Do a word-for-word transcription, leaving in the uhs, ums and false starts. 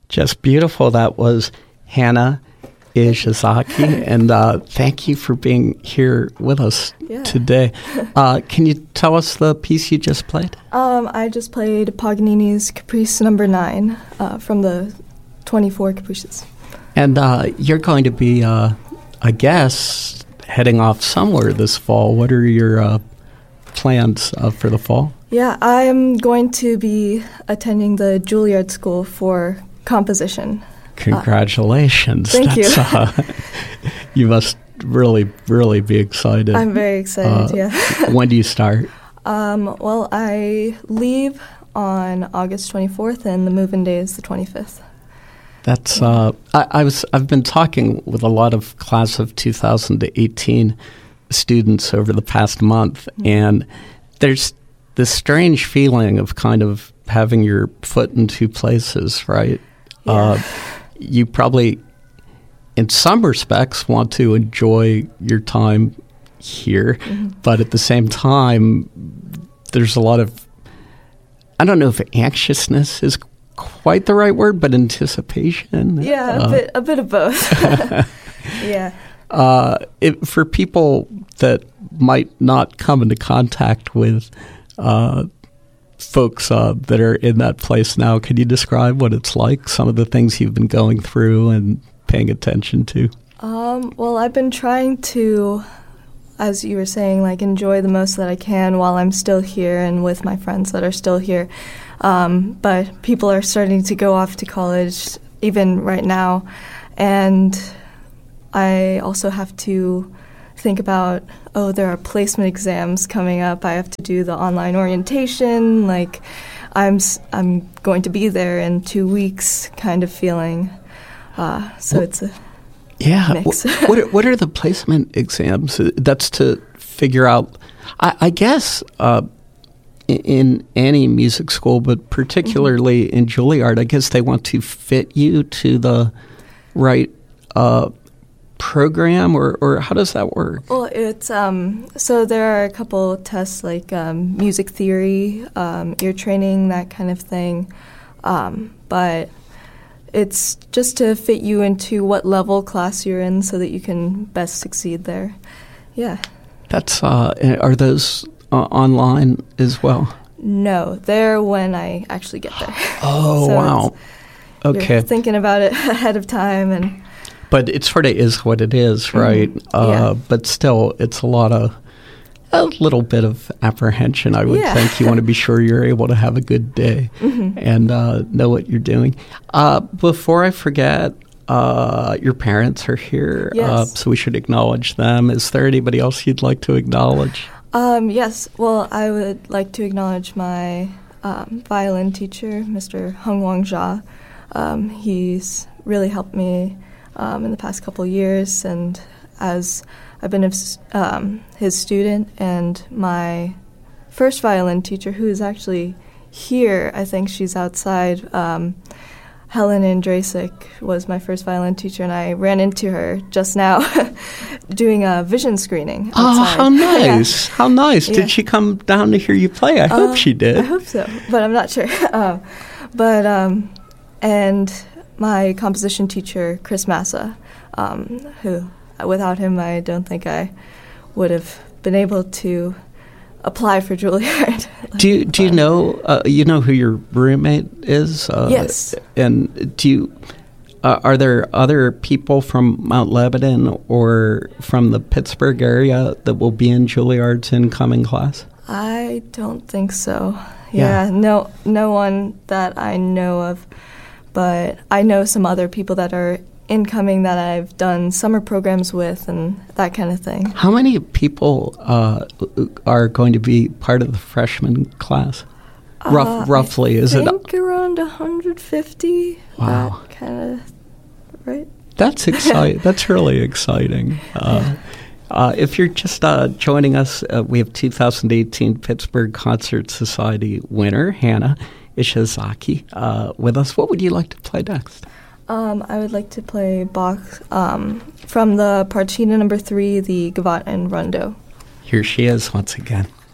Just beautiful. That was Hana Ishizaki, and uh, thank you for being here with us yeah. today. Uh, can you tell us the piece you just played? Um, I just played Paganini's Caprice Number Nine uh, from the twenty-four Caprices. And uh, you're going to be, uh, I guess, heading off somewhere this fall. What are your uh, plans uh, for the fall? Yeah, I'm going to be attending the Juilliard School for composition. Congratulations. Uh, thank That's, you. uh, you must really, really be excited. I'm very excited, uh, yeah. When do you start? Um, well, I leave on August twenty-fourth, and the move-in day is the twenty-fifth. That's uh, I, I was. I've been talking with a lot of class of two thousand eighteen students over the past month, mm-hmm. and there's this strange feeling of kind of having your foot in two places, right? Yeah. Uh, you probably, in some respects, want to enjoy your time here, mm-hmm. but at the same time, there's a lot of, I don't know if anxiousness is quite the right word, but anticipation. Yeah, a uh, bit, a bit of both. yeah. Uh, it, for people that might not come into contact with uh, folks uh, that are in that place now, can you describe what it's like, some of the things you've been going through and paying attention to? Um, well, I've been trying to, as you were saying, like enjoy the most that I can while I'm still here and with my friends that are still here. Um, but people are starting to go off to college even right now, and I also have to think about, oh, there are placement exams coming up. I have to do the online orientation. Like, I'm I'm going to be there in two weeks, kind of feeling. Uh, so well, it's a yeah. mix. what are, what are the placement exams? That's to figure out. I, I guess. Uh, In any music school, but particularly mm-hmm. in Juilliard, I guess they want to fit you to the right uh, program, or, or how does that work? Well, it's um, so there are a couple tests like um, music theory, um, ear training, that kind of thing, um, but it's just to fit you into what level class you're in so that you can best succeed there. Yeah. That's uh, are those Uh, online as well? No, they're when I actually get there. Oh, so wow. Okay. You're thinking about it ahead of time. and But it sort of is what it is, right? Mm-hmm. Uh, yeah. But still, it's a lot of, a little bit of apprehension, I would yeah. think. You want to be sure you're able to have a good day mm-hmm. and uh, know what you're doing. Uh, before I forget, uh, your parents are here, yes. uh, so we should acknowledge them. Is there anybody else you'd like to acknowledge? Um, yes. Well, I would like to acknowledge my um, violin teacher, Mister Hung Wang Jia. Um, he's really helped me um, in the past couple of years, and as I've been his, um, his student, and my first violin teacher, who is actually here, I think she's outside, um, Helen Andrasik was my first violin teacher, and I ran into her just now doing a vision screening outside. Oh, how nice. Yeah. How nice. Yeah. Did she come down to hear you play? I uh, hope she did. I hope so, but I'm not sure. uh, but, um, and my composition teacher, Chris Massa, um, who, without him, I don't think I would have been able to apply for Juilliard. do you do you know uh, you know who your roommate is? Uh, yes. And do you uh, are there other people from Mount Lebanon or from the Pittsburgh area that will be in Juilliard's incoming class? I don't think so. Yeah. yeah, no, no one that I know of, but I know some other people that are incoming that I've done summer programs with and that kind of thing. How many people uh, are going to be part of the freshman class? Rough, uh, roughly, I is it? I think around one hundred fifty. Wow. That kind of, right? That's exciting. That's really exciting. Uh, yeah. uh, if you're just uh, joining us, uh, we have two thousand eighteen Pittsburgh Concert Society winner, Hana Ishizaki, uh, with us. What would you like to play next? Um, I would like to play Bach um, from the Partita number three, the Gavotte and Rondo. Here she is once again.